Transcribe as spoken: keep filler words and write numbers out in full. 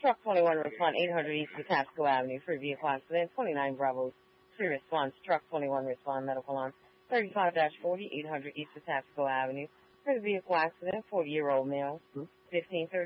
Truck twenty-one respond eight hundred East Patapsco Avenue for vehicle accident. twenty-nine Bravo three response. Truck twenty-one respond medical on thirty-five forty eight hundred East Patapsco Avenue for the vehicle accident. forty-year-old male. fifteen thirty